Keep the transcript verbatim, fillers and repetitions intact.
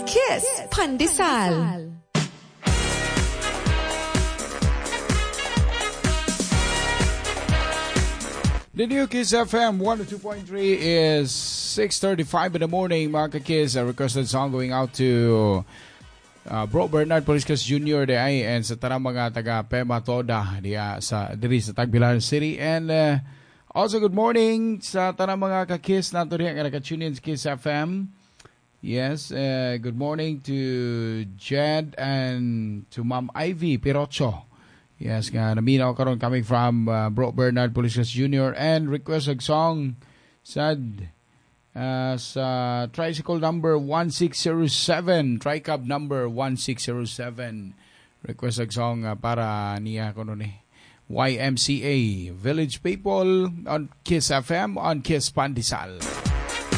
Kiss Pandesal. The new Kiss F M one oh two point three is six thirty-five in the morning, mga ka-Kiss. A requested song going out to uh, Bro Bernard Poliscas Junior de ay and sa tarang mga taga Pema Toda diya sa diri sa Tagbilaran City. And uh, also good morning sa tarang mga ka-Kiss nato diya nga naka-tune in sa Kiss F M. Yes, uh, good morning to Jed and to Ma'am Ivy Pirocho. Yes, nga naminaw karon coming from uh, Bro Bernard Poliscas Junior and request a song sad uh, sa tricycle number one six zero seven, Tricab number one six zero seven. Request a song uh, para niya kuno ni Y M C A Village People on Kiss F M on Kiss Pandesal.